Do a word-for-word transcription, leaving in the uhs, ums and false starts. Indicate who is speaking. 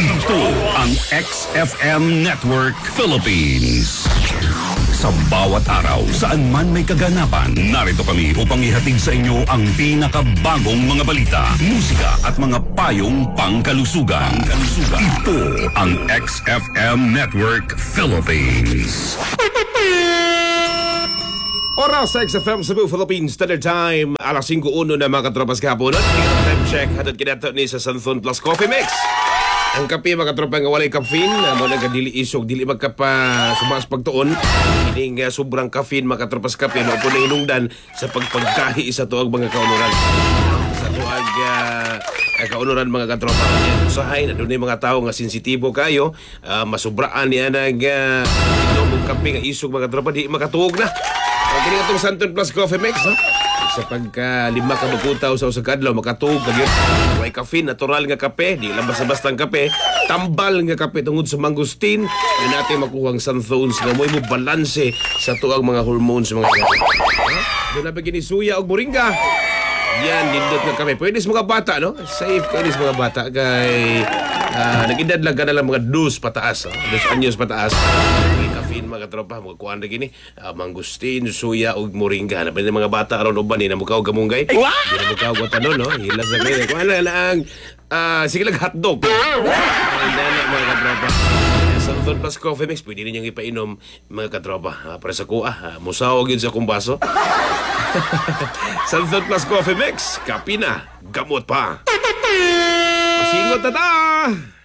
Speaker 1: Ito ang X F M Network Philippines. Sa bawat araw, saan man may kaganapan, narito kami upang ihatid sa inyo ang pinakabagong mga balita, musika at mga payong pangkalusugan. Pangkalusugan. Ito ang X F M Network Philippines.
Speaker 2: Oras sa X F M Cebu, Philippines Standard Time, alas singko uno na mga katropas kahapon. At time check, hatod kinato ni sa Santhon Plus Coffee Mix. Ang kape mga katropa nga walay caffeine, mo na dili isog, dili magkapa sumas pagtuon. Ining uh, sobrang caffeine mga katropas kape, no po na hinungdan sa pagpagkahi sa tuwag mga kaunuran. Sa tuwag uh, kaunuran mga katropa. Usahay na doon mga tao nga sensitibo kayo, uh, masubraan niya nag uh, inom kape nga isog mga katropa, di makatuog na. Ang kini itong Santon Plus Coffee Mix, no? Sa pagka lima ka magkutaw sa usag kadlaw, makatuog kagyo. May caffeine, natural nga kape, di lang basta-basta ang kape, tambal nga kape tungod sa mangustin, na natin makuha ang Santhons nga mo mo balanse sa tuang mga hormones mga kape. Doon na begini suya o moringa. Yan, nindot nga kape. Pwede sa mga bata, no? Safe pwede sa mga bata. Kay uh, nag-edad lang ka na lang mga dos pataas, no? Dos anyos pataas. Caffeine mga tropa, mga kuhaan na gini, uh, mangustin, suya, o moringa. Na pwede mga bata aron uban, na mukaw gamunggay. Hindi na mukaw ko tanon, no? Hilas na kayo. Kuhaan na lang, uh, sige lang hotdog. Ang dana mga tropa. Santhon Plus Coffee Mix, pwede ninyong ipainom mga katropa. Uh, para sa kuha, uh, musawag yun sa kumbaso. Santhon Plus Coffee Mix, kapi na, gamot pa. Masingot na ta!